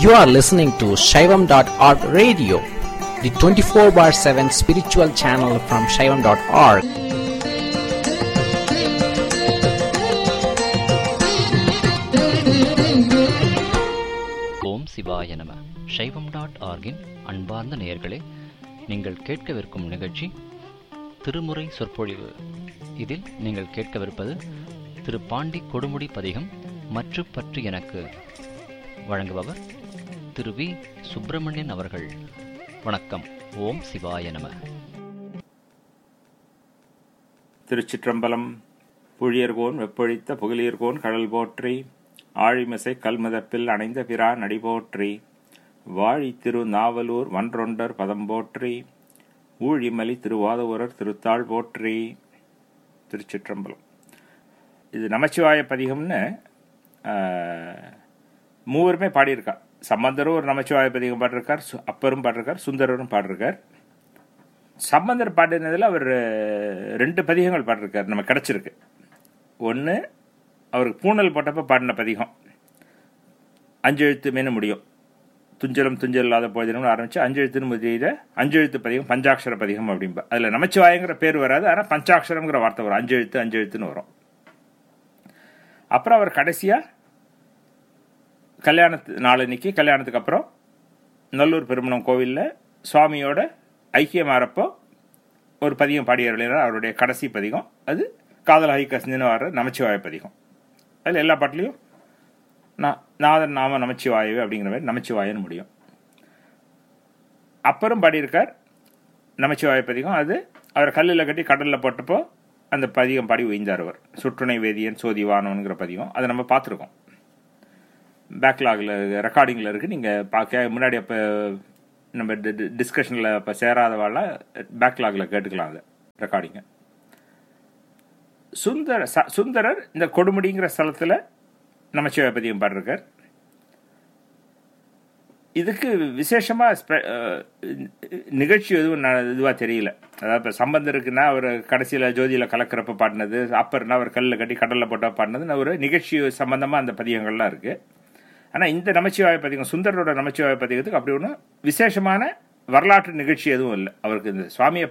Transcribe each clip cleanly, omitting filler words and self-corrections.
You are listening to Shaivam.org radio, the 24/7 spiritual channel from Shaivam.org. ஓம் சிவாய நம. Shaivam.org-இன் அன்பார்ந்த நேயர்களே, நீங்கள் கேட்கவிருக்கும் நிகழ்ச்சி திருமுறை சொற்பொழிவு. இதில் நீங்கள் கேட்கவிருப்பது திரு பாண்டி கொடுமுடி பதிகம் மற்று பற்று எனக்கு. வழங்குபவர் திரு வி. சுப்பிரமணியன் அவர்கள். வணக்கம். ஓம் சிவாய நம. திருச்சிற்றம்பலம். புழியர்கோன் வெப்பொழித்த புகழியர்கோன் கடல் போற்றி, ஆழிமிசை கல்முதப்பில் அணைந்த பிரான் அடி போற்றி, வாழி திரு நாவலூர் வன்றொண்டர் பதம் போற்றி, ஊழிமலி திருவாதவூரர் திருத்தாள் போற்றி. திருச்சிற்றம்பலம். இது நமச்சிவாய பதிகம்னு மூவருமே பாடியிருக்கா. சம்பந்தரும் ஒரு நமச்சிவாய பதிகம் பாடிருக்கார், அப்பரும் பாடிருக்கார், சுந்தரரும் பாடிருக்கார். சம்பந்தர் பாடினதில் அவர் 2 பதிகங்கள் பாடிருக்கார், நம்ம கிடச்சிருக்கு. ஒன்று அவருக்கு பூணல் போட்டப்போ பாடின பதிகம், 5 எழுத்துமேனு முடியும். துஞ்சலும் துஞ்சல் இல்லாத போதினும் ஆரம்பித்து 5 எழுத்துன்னு முடியிற 5 எழுத்து பதிகம், பஞ்சாட்சர பதிகம் அப்படின்பா. அதில் நமச்சிவாயங்கிற பேர் வராது, ஆனால் பஞ்சாட்சரங்கிற வார்த்தை வரும். 5 எழுத்துன்னு வரும். அப்புறம் அவர் கடைசியாக நாளன்னைக்கு கல்யாணத்துக்கு அப்புறம் நல்லூர் பெருமணம் கோவிலில் சுவாமியோட ஐக்கியமாகறப்போ ஒரு பதிகம் பாடியவர். அவருடைய கடைசி பதிகம் அது காதல் ஹைகசின்னு வர்ற நமச்சிவாய பதிகம். அதில் எல்லா பாட்டிலையும் நாதன் நாம நமச்சிவாயவே அப்படிங்கிற மாதிரி நமச்சிவாயன்னு முடியும். அப்புறம் பாடியிருக்கார் நமச்சிவாய பதிகம். அது அவர் கல்லில் கட்டி கடலில் போட்டப்போ அந்த பதிகம் பாடி உயிர்ந்தார் அவர். சுற்றுணை வேதியன் சோதிவானவனுங்கிற பதிகம். அதை நம்ம பார்த்துருக்கோம், பேக்லாகில் ரெக்கார்டிங்கில் இருக்குது. நீங்கள் முன்னாடி அப்போ நம்ம டிஸ்கஷனில் இப்போ சேராதவாழ பேக்லாகில் கேட்டுக்கலாம் அதை ரெக்கார்டிங்க. சுந்தரர் இந்த கொடுமுடிங்கிற ஸ்தலத்தில் நமச்சிவாய பதிகம் பாடிருக்கார். இதுக்கு விசேஷமாக நிகழ்ச்சி எதுவும் இதுவாக தெரியல. அதாவது இப்போ சம்பந்தருக்குன்னா அவர் கடைசியில் ஜோதியில் கலக்கிறப்ப பாடினது, அப்பர்னா அவர் கல்லில் கட்டி கடலில் போட்டால் பாடினதுன்னு ஒரு நிகழ்ச்சி சம்பந்தமாக அந்த பதிகங்கள்லாம் இருக்குது. ஆனால் இந்த நமச்சிவாய பதிகம், சுந்தரோட நமச்சிவாய பதிகத்துக்கு அப்படி ஒன்றும் விசேஷமான வரலாற்று நிகழ்ச்சி எதுவும் இல்லை. அவருக்கு இந்த சுவாமியை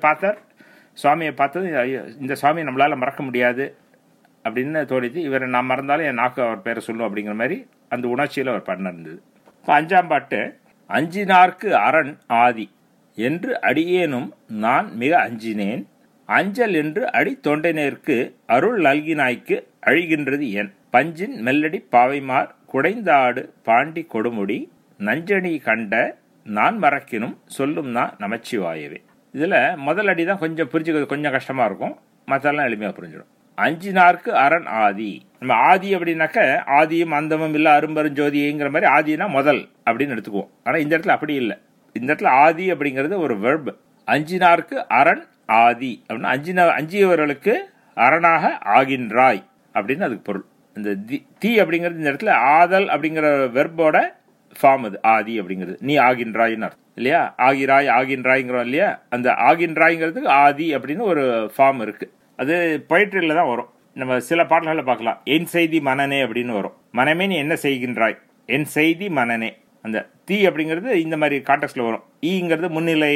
பார்த்தது இந்த சுவாமியை நம்மளால் மறக்க முடியாது அப்படின்னு தோணித்து, இவரை நான் மறந்தாலும் என் நாக்கு அவர் பேரை சொல்லும் அப்படிங்கிற மாதிரி அந்த உணர்ச்சியில் அவர் பண்ணிருந்தது. இப்போ 5ஆம் பாட்டு, அஞ்சினார்க்கு அரண் ஆதி என்று அடியேனும் நான் மிக அஞ்சினேன், அஞ்சல் என்று அடி தொண்டைனேற்கு அருள் நல்கினாய்க்கு அழிகின்றது என், பஞ்சின் மெல்லடி பாவைமார் குடைந்தாடு பாண்டி கொடுமுடி நஞ்சணி கண்ட நான் மறக்கினும் சொல்லும் நான் நமச்சிவாயவே. இதில் முதல் அடி தான் கொஞ்சம் புரிஞ்சுக்கிறது கொஞ்சம் கஷ்டமாக இருக்கும், மற்றெல்லாம் எளிமையாக புரிஞ்சிடும். அஞ்சினார்க்கு அரண் ஆதி. நம்ம ஆதி அப்படின்னாக்க ஆதியும் அந்தமும் இல்லை அரும்பெருஞ்சோதிங்கிற மாதிரி ஆதினா முதல் அப்படின்னு எடுத்துக்குவோம். ஆனால் இந்த இடத்துல அப்படி இல்லை. இந்த இடத்துல ஆதி அப்படிங்கிறது ஒரு வெர்ப். அஞ்சினார்க்கு அரண் ஆதி அப்படின்னா அஞ்சியவர்களுக்கு அரணாக ஆகின்றாய் அப்படின்னு அதுக்கு பொருள். இந்த தீ அப்படிங்கிறது இந்த இடத்துல ஆதல் அப்படிங்கிற வெர்போட ஃபார்ம் அது. ஆதி அப்படிங்கிறது நீ ஆகின்றாயின்னு அர்த்தம் இல்லையா? ஆகின்றாய்ங்கிறோம் இல்லையா? அந்த ஆகின்றாய்ங்கிறதுக்கு ஆதி அப்படின்னு ஒரு ஃபார்ம் இருக்கு. அது பொயட்ரியில் தான் வரும். நம்ம சில பாடல்களை பார்க்கலாம். என் செய்தி மனனே அப்படின்னு வரும். மனமே நீ என்ன செய்கின்றாய், என் செய்தி மனனே. அந்த தீ அப்படிங்கிறது இந்த மாதிரி கான்டெக்ட்ல வரும். ஈங்கிறது முன்னிலை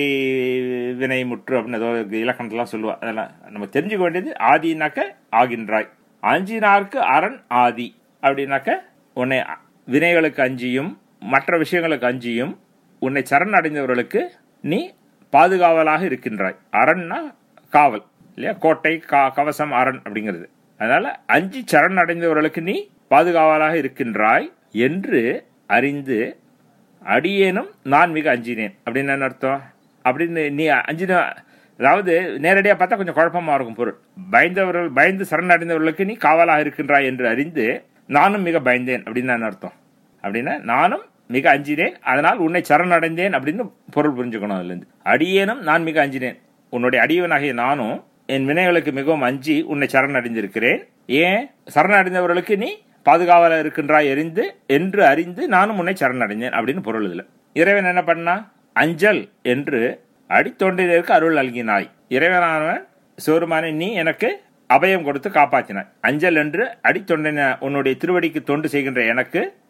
வினை முற்று அப்படின்னு ஏதோ இலக்கணத்தெல்லாம் சொல்லுவா. அதெல்லாம் நம்ம தெரிஞ்சுக்க வேண்டியது. ஆதினாக்க ஆகின்றாய். அஞ்சினார்க்கு அரண் ஆதி அப்படின்னாக்க உன்னை வினைகளுக்கு அஞ்சியும் மற்ற விஷயங்களுக்கு அஞ்சியும் உன்னை சரண் அடைந்தவர்களுக்கு நீ பாதுகாவலாக இருக்கின்றாய். அரண்னா காவல் இல்லையா? கோட்டை, கவசம், அரண் அப்படிங்கிறது. அதனால அஞ்சி சரண் அடைந்தவர்களுக்கு நீ பாதுகாவலாக இருக்கின்றாய் என்று அறிந்து அடியேனும் நான் மிக அஞ்சினேன் அப்படின்னு என்ன அர்த்தம்? அப்படின்னு நீ அஞ்சின, அதாவது நேரடியாக பார்த்தா கொஞ்சம் குழப்பமாக இருக்கும் பொருள். பயந்து சரணடைந்தவர்களுக்கு நீ காவலாக இருக்கின்றாய் என்று அறிந்து நானும் மிக பயந்தேன் அப்படின்னு என்ன அர்த்தம்? அப்படின்னா நானும் மிக அஞ்சினேன், அதனால் உன்னை சரணடைந்தேன் அப்படின்னு பொருள் புரிஞ்சுக்கணும். அதுலேருந்து அடியேனும் நான் மிக அஞ்சினேன், உன்னுடைய அடியவனாகிய நானும் என் வினைகளுக்கு மிகவும் அஞ்சி உன்னை சரணடைந்திருக்கிறேன். ஏன் சரணடைந்தவர்களுக்கு நீ பாதுகாவலாக இருக்கின்றாய் என்று அறிந்து நானும் உன்னை சரணடைந்தேன் அப்படின்னு பொருள். இதில் இறைவன் என்ன பண்ணா? அஞ்சல் என்று அடித்தொண்டினருக்கு அருள் நல்கினாய். இறைவனானவன் சிவருமானே நீ எனக்கு அபயம் கொடுத்து காப்பாற்றினாய். அஞ்சல் என்று அடித்தொண்டின உன்னுடைய திருவடிக்கு தொண்டு செய்கின்ற எனக்கு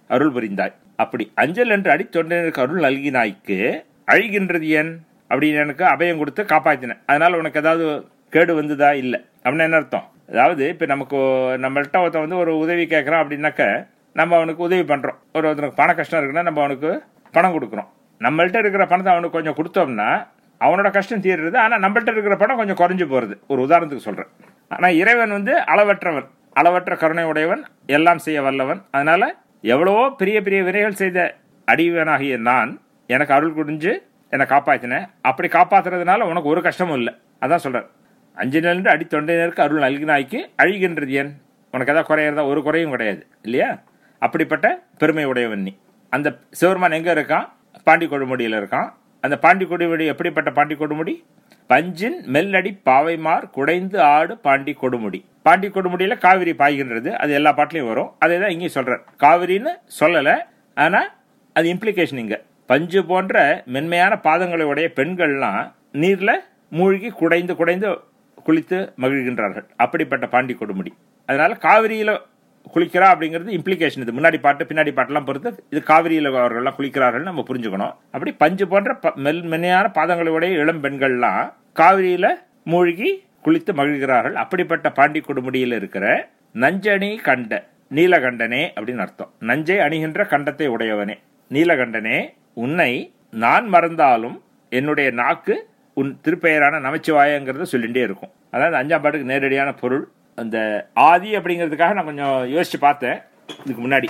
அருள் புரிந்தாய். அப்படி அஞ்சல் என்று அடித்தொண்டனுக்கு அருள் நல்கினாய்க்கு அழிகின்றது ஏன் அப்படின்னு எனக்கு அபயம் கொடுத்து காப்பாத்தினேன். அதனால உனக்கு ஏதாவது கேடு வந்துதா? இல்லை அப்படின்னு என்ன அர்த்தம்? அதாவது இப்ப நம்மள்கிட்ட ஒருத்தன் வந்து ஒரு உதவி கேட்கறான் அப்படின்னாக்க நம்ம அவனுக்கு உதவி பண்றோம். ஒருத்தனுக்கு பண கஷ்டம் இருக்குன்னா நம்ம அவனுக்கு பணம் கொடுக்குறோம். நம்மள்ட்ட இருக்கிற பணத்தை அவனுக்கு கொஞ்சம் கொடுத்தோம்னா அவனோட கஷ்டம் தீர்றது. ஆனா நம்மள்ட்ட இருக்கிற பணம் கொஞ்சம் குறைஞ்சு போறது. ஒரு உதாரணத்துக்கு சொல்றேன். ஆனா இறைவன் வந்து அளவற்றவன், அளவற்ற கருணை உடையவன், எல்லாம் செய்ய வல்லவன். அதனால எவ்வளவோ பெரிய பெரிய வினைகள் செய்த அடிவனாகிய நான் எனக்கு அருள் புரிஞ்சு என்னை காப்பாத்தினேன். அப்படி காப்பாத்துறதுனால உனக்கு ஒரு கஷ்டமும் இல்லை. அதான் சொல்றேன். அஞ்சலில் அடி தொண்டையினருக்கு அருள் நல்கினாய்க்கு அழிகின்றது ஏன்? உனக்கு ஏதாவது குறையிறதா? ஒரு குறையும் கிடையாது இல்லையா? அப்படிப்பட்ட பெருமை உடையவன் நீ. அந்த சிவருமான் எங்க இருக்கான்? பாண்டி கொடுமுடியில் இருக்கான். அந்த பாண்டி கொடுமுடி எப்படிப்பட்ட பாண்டி கொடுமுடி? பஞ்சின் மெல்லடி பாவைமார் குடைந்து ஆடு பாண்டி கொடுமுடி. பாண்டி கொடுமுடியில காவிரி பாய்கின்றது. அது எல்லா பாட்டிலையும் வரும். அதே தான் இங்கேயும் சொல்ற. காவிரின்னு சொல்லல, ஆனா அது இம்ப்ளிகேஷன். இங்க பஞ்சு போன்ற மென்மையான பாதங்களை உடைய பெண்கள்லாம் நீர்ல மூழ்கி குடைந்து குடைந்து குளித்து மகிழ்கின்றார்கள். அப்படிப்பட்ட பாண்டி கொடுமுடி. அதனால காவிரியில குளிக்கிறா அப்படிங்கிறது இம்ப்ளிகேஷன். இது முன்னாடி பாட்டு பின்னாடி பாட்டெல்லாம் பொறுத்து இது காவிரியில அவர்கள்லாம் குளிக்கிறார்கள் நம்ம புரிஞ்சுக்கணும். அப்படி பஞ்சு போன்ற மென்மையான பாதங்களுடைய இளம் பெண்கள்லாம் காவிரியில மூழ்கி குளித்து மகிழ்கிறார்கள். அப்படிப்பட்ட பாண்டி கொடுமுடியில் இருக்கிற நஞ்சணி கண்ட நீலகண்டனே அப்படின்னு அர்த்தம். நஞ்சை அணிகின்ற கண்டத்தை உடையவனே நீலகண்டனே, உன்னை நான் மறந்தாலும் என்னுடைய நாக்கு உன் திருப்பெயரான நமச்சிவாயங்கிறத சொல்லிட்டே இருக்கும். அதாவது 5ஆம் பாட்டுக்கு நேரடியான பொருள். அந்த ஆதி அப்படிங்கிறதுக்காக நான் கொஞ்சம் யோசிச்சு பார்த்தேன் இதுக்கு முன்னாடி.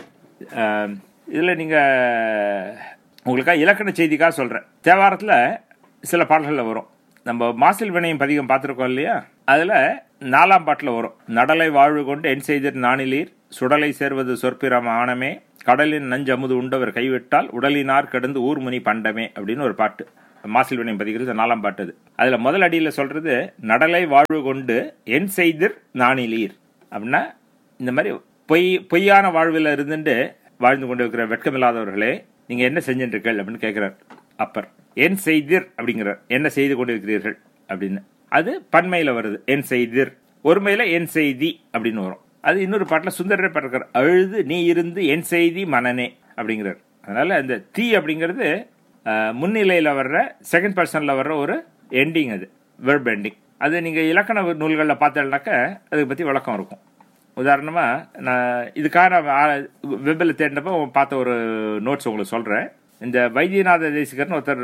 இதில் நீங்கள் உங்களுக்காக இலக்கண செய்திக்காக சொல்கிறேன். தேவாரத்தில் சில பாடல்களில் வரும். நம்ம மாசில் வினையும் பதிகம் பார்த்துருக்கோம் இல்லையா? அதில் 4ஆம் பாட்டில் வரும். நடலை வாழ்வு கொண்டு என் செய்தர் நானிலீர் சுடலை சேர்வது சொற்பிரம் ஆனமே கடலின் நஞ்சமுது உண்டவர் கைவிட்டால் உடலினார் கிடந்து ஊர்முனி பண்டமே அப்படின்னு ஒரு பாட்டு. மாசில் வினை பதிகிறது 4ஆம் பாட்டு. அது அதுல முதல் அடியில சொல்றது நடலை வாழ்வு கொண்டு என் செய்திர் நானிலீர் அப்படின்னா இந்த மாதிரி பொய்யான வாழ்வில் இருந்துட்டு வாழ்ந்து கொண்டு இருக்கிற வெட்கமில்லாதவர்களே நீங்க என்ன செஞ்சிருக்கீர்கள் அப்படின்னு கேட்கிறார் அப்பர். என் செய்திர் அப்படிங்கிறார். என்ன செய்து கொண்டு இருக்கிறீர்கள் அப்படின்னு. அது பன்மையில வருது என் செய்திர். ஒருமையில என் செய்தி அப்படின்னு வரும். அது இன்னொரு பாட்டுல சுந்தரரை பாட்டுக்கிறார். அழுது நீ இருந்து என் செய்தி மனனே அப்படிங்கிறார். அதனால அந்த தீ அப்படிங்கிறது முன்னிலையில வர்ற செகண்ட் பர்சன்ல வர்ற ஒரு எண்டிங். அது வெர்ப் எண்டிங். அது நீங்க இலக்கண நூல்களில் பார்த்தேன்னாக்க அதை பத்தி விளக்கம் இருக்கும். உதாரணமா நான் இதுக்காக வெப்பில் தேடினப்போ பார்த்த ஒரு நோட்ஸ் உங்களுக்கு சொல்றேன். இந்த வைத்தியநாத தேசிகர்னு ஒருத்தர்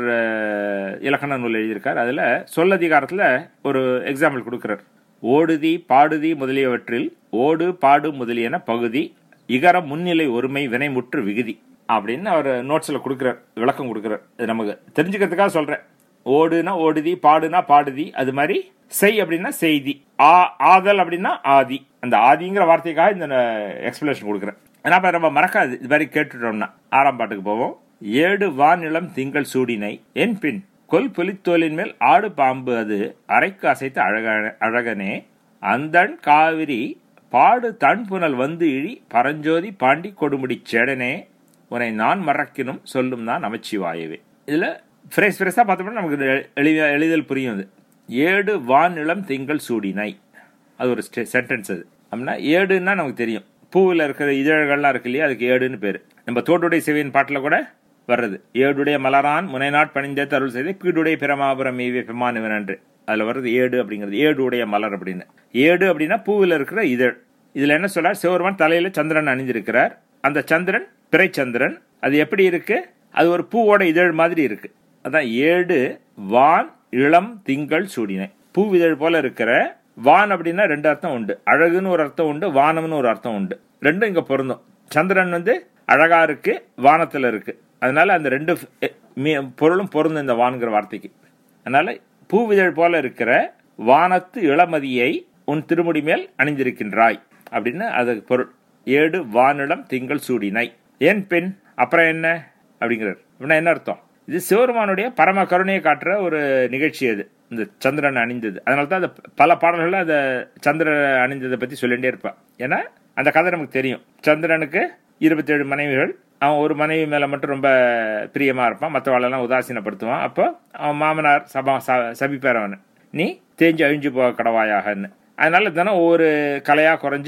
இலக்கண நூல் எழுதியிருக்கார். அதுல சொல்லதிகாரத்துல ஒரு எக்ஸாம்பிள் கொடுக்கிறார். ஓடுதி பாடுதி முதலியவற்றில் ஓடு பாடு முதலியன பகுதி இகர முன்னிலை ஒருமை வினைமுற்று விகுதி அப்படின்னு அவர் நோட்ஸ்ல கொடுக்கிறார், விளக்கம் கொடுக்கிறார். இது நமக்கு தெரிஞ்சுக்கிறதுக்காக சொல்றேன். ஓடுனா ஓடுதி, பாடுனா பாடுதி, அது மாதிரி செய் அப்படின்னா செய்தி, ஆதல் அப்படின்னா ஆதி. அந்த ஆதிங்கிற வார்த்தைக்காக இந்த எக்ஸ்பிளேஷன் கொடுக்குறேன். ஏன்னா நம்ம மறக்காது இது மாதிரி கேட்டுட்டோம்னா. 6ஆம் பாட்டுக்கு போவோம். ஏடு வானிலம் திங்கள் சூடினை என் பின் கொல் புலித்தோலின் மேல் ஆடு பாம்பு அது அரைக்கு அசைத்து அழகனே அந்தன் காவிரி பாடு தன் புனல் வந்து இழி பரஞ்சோதி பாண்டி கொடுமுடி சேடனே உன்னை நான் மறக்கினும் சொல்லும் தான் நமச்சிவாயவே. இதுல ஃப்ரேஸா பார்த்தோம்னா நமக்கு எளிதல் புரியும். அது ஏடு வானிலம் திங்கள் சூடினை அது ஒரு சென்டென்ஸ். அது அப்படின்னா ஏடுன்னா நமக்கு தெரியும். பூவில் இருக்கிற இதழ்கள்லாம் இருக்கு இல்லையா, அதுக்கு ஏடுன்னு பேரு. நம்ம தோடுடைய செவியின் பாட்டில் கூட வர்றது. ஏடுடைய மலரான் முனைநாட் பணிந்தே அருள் செய்த பீடுடைய பிரமாபுரம் ஈவே பெமானுவன் என்று அதுல வர்றது ஏடு அப்படிங்கிறது. ஏடுடைய மலர் அப்படின்னு. ஏடு அப்படின்னா பூவில் இருக்கிற இதழ். இதுல என்ன சொல்றார்? சிவருமான் தலையில சந்திரன் அணிஞ்சிருக்கிறார். அந்த சந்திரன் பிறைச்சந்திரன். அது எப்படி இருக்கு? அது ஒரு பூவோட இதழ் மாதிரி இருக்கு. அதான் ஏடு வான் இளம் திங்கள் சூடினை. பூவிதழ் போல இருக்கிற. வான் அப்படின்னா 2 அர்த்தம் உண்டு. அழகுன்னு ஒரு அர்த்தம் உண்டு, வானம்னு ஒரு அர்த்தம் உண்டு. ரெண்டும் இங்க பொருந்தும். சந்திரன் வந்து அழகா இருக்கு, வானத்துல இருக்கு. அதனால அந்த 2 பொருளும் பொருந்தும் இந்த வான்கிற வார்த்தைக்கு. அதனால பூவிதழ் போல இருக்கிற வானத்து இளமதியை உன் திருமுடி மேல் அணிந்திருக்கின்றாய் அப்படின்னு அதுக்கு பொருள். ஏடு வானிடம் திங்கள் சூடினை ஏன் பெண் அப்புறம் என்ன அப்படிங்கிறார். அப்படின்னா என்ன அர்த்தம்? இது சிவருமானுடைய பரம கருணையை காட்டுற ஒரு நிகழ்ச்சி. அது இந்த சந்திரன் அணிந்தது. அதனால்தான் அந்த பல பாடல்கள் அந்த சந்திரன் அணிந்ததை பத்தி சொல்லிட்டே இருப்பான். ஏன்னா அந்த கதை நமக்கு தெரியும். சந்திரனுக்கு 27 மனைவிகள். அவன் ஒரு மனைவி மேல மட்டும் ரொம்ப பிரியமா இருப்பான், மற்றவாளெல்லாம் உதாசீனப்படுத்துவான். அப்போ அவன் மாமனார் சபிப்பார் அவனை, நீ தேஞ்சு அழிஞ்சு போக கடவாயாகன்னு. அதனால தினம் ஒவ்வொரு கலையா குறைஞ்சு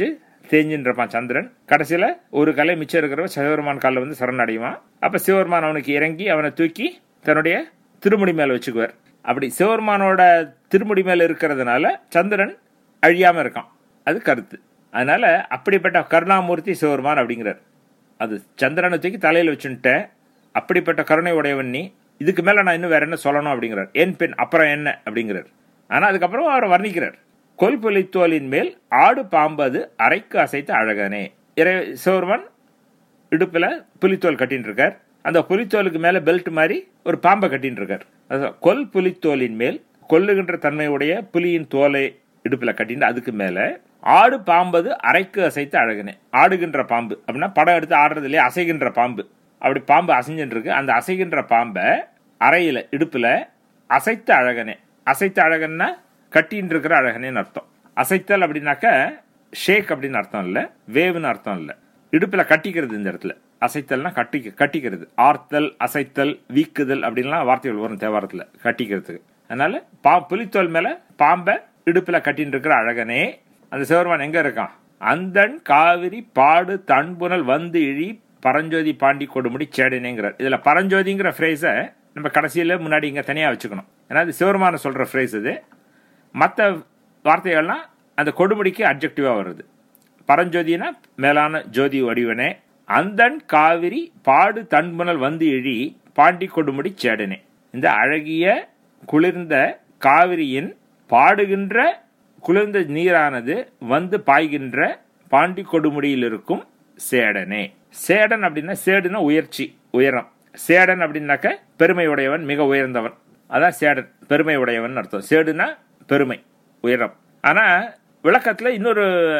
தேஞ்சின்னு இருப்பான் சந்திரன். கடைசியில ஒரு கலை மிச்சம் இருக்கிறவன் சிவபெருமான் காலில் வந்து சரணடைவான். அப்ப சிவபெருமான் அவனுக்கு இறங்கி அவனை தூக்கி தன்னுடைய திருமுடி மேல வச்சுக்குவார். அப்படி சிவபெருமானோட திருமுடி மேல இருக்கிறதுனால சந்திரன் அழியாம இருக்கான், அது கருத்து. அதனால அப்படிப்பட்ட கருணாமூர்த்தி சிவபெருமான் அப்படிங்கிறார். அது சந்திரனை தூக்கி தலையில வச்சுட்ட அப்படிப்பட்ட கருணை உடையவன் நீ, இதுக்கு மேல நான் இன்னும் வேற என்ன சொல்லணும் அப்படிங்கிறார். என் பெண் அப்புறம் என்ன அப்படிங்கிறார். ஆனா அதுக்கப்புறம் அவரை வர்ணிக்கிறார். கொல் புலித்தோலின் மேல் ஆடு பாம்பது அரைக்கு அசைத்த அழகனே. சிவபெருமான் இடுப்புல புலித்தோல் கட்டின்னு இருக்கார். அந்த புலித்தோலுக்கு மேல பெல்ட் மாதிரி ஒரு பாம்பை கட்டின்னு இருக்கார். கொல் புலித்தோலின் மேல் கொல்லுகின்ற தன்மையுடைய புலியின் தோலை இடுப்புல கட்டின்னு அதுக்கு மேல ஆடு பாம்பது அரைக்கு அசைத்த அழகனே. ஆடுகின்ற பாம்பு அப்படின்னா படம் எடுத்து ஆடுறது இல்லையா, அசைகின்ற பாம்பு. அப்படி பாம்பு அசைஞ்சுட்டு இருக்கு. அந்த அசைகின்ற பாம்பை அறையில இடுப்புல அசைத்த அழகனே. அசைத்த அழகன்னா கட்டின்னு இருக்கிற அழகனேன்னு அர்த்தம். அசைத்தல் அப்படின்னாக்க ஷேக் அப்படின்னு அர்த்தம் இல்ல, வேவ்னு அர்த்தம் இல்ல. இடுப்புல கட்டிக்கிறது. இந்த இடத்துல அசைத்தல்னா கட்டிக்கிறது. ஆர்த்தல், அசைத்தல், வீக்குதல் அப்படின்லாம் வார்த்தைகள் வரும் தேவாரத்துல கட்டிக்கிறதுக்கு. அதனால புலித்தோல் மேல பாம்பை இடுப்புல கட்டின்னு இருக்கிற அழகனே. அந்த சிவபெருமான் எங்க இருக்கான்? அந்தன் காவிரி பாடு தன்புணல் வந்து இழி பரஞ்சோதி பாண்டி கொடுமுடி சேடனேங்கிறார். இதுல பரஞ்சோதிங்கிற ஃப்ரேஸ நம்ம கடைசியில முன்னாடி இங்க தனியா வச்சுக்கணும். ஏன்னா அது சிவபெருமான சொல்ற ஃப்ரேஸ். இது மற்ற வார்த்தைகள்லாம் அந்த கொடுமுடிக்கு அட்ஜெக்டிவா வருது. பரஞ்சோதினா மேலான ஜோதி வடிவனே. அந்தன் காவிரி பாடு தன்புணல் வந்து இழி பாண்டி கொடுமுடி சேடனே. இந்த அழகிய குளிர்ந்த காவிரியின் பாடுகின்ற குளிர்ந்த நீரானது வந்து பாய்கின்ற பாண்டி கொடுமுடியில் இருக்கும் சேடனே. சேடன் அப்படின்னா சேடுனா உயர்ச்சி, உயரம். சேடன் அப்படின்னாக்க பெருமை உடையவன், மிக உயர்ந்தவன். அதான் சேடன், பெருமை உடையவன் அர்த்தம். சேடுனா பெருமை, உயரம். ஆனா விளக்கத்துல இன்னொரு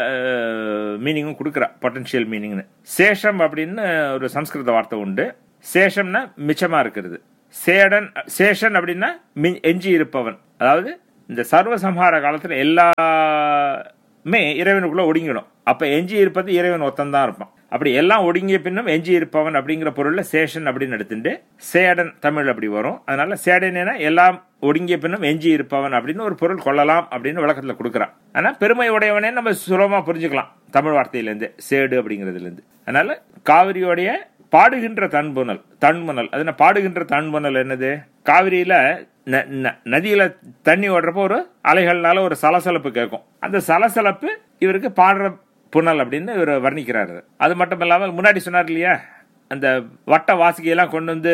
மீனிங்கும் கொடுக்குறா, பொட்டன்ஷியல் மீனிங்னு. சேஷம் அப்படின்னு ஒரு சம்ஸ்கிருத வார்த்தை உண்டு. சேஷம்னா மிச்சமா இருக்கிறது. சேஷன் அப்படின்னா எஞ்சி இருப்பவன். அதாவது இந்த சர்வசம்ஹார காலத்துல எல்லாமே இறைவனுக்குள்ள ஒடுங்கிடும். அப்ப எஞ்சி இருப்பது இறைவன் ஒத்தந்தான் இருப்பான். அப்படி எல்லாம் ஒடுங்கிய பின்னும் எஞ்சி இருப்பவன் அப்படிங்கிற பொருள்ல சேஷன் அப்படின்னு எடுத்துட்டு சேடன் தமிழ் அப்படி வரும். அதனால சேடனா எல்லாம் ஒடுங்கிய பின்னும் எஞ்சி இருப்பவன் அப்படின்னு ஒரு பொருள் கொள்ளலாம் அப்படின்னு விளக்கத்துல கொடுக்குறான். ஆனா பெருமை உடையவனே நம்ம சுலபமா புரிஞ்சுக்கலாம் தமிழ் வார்த்தையில இருந்து, சேடு அப்படிங்கிறதுல இருந்து. அதனால காவிரியோடைய பாடுகின்ற தன்முனல் அது பாடுகின்ற தன்முனல் என்னது? காவிரியில நதியில தண்ணி ஓடுறப்போ ஒரு அலைகள்னால ஒரு சலசலப்பு கேட்கும். அந்த சலசலப்பு இவருக்கு பாடுற புனல் அப்படின்னு இவர் வர்ணிக்கிறாரு. அது மட்டும் இல்லாமல் முன்னாடி சொன்னார் இல்லையா, அந்த வட்ட வாசிகையெல்லாம் கொண்டு வந்து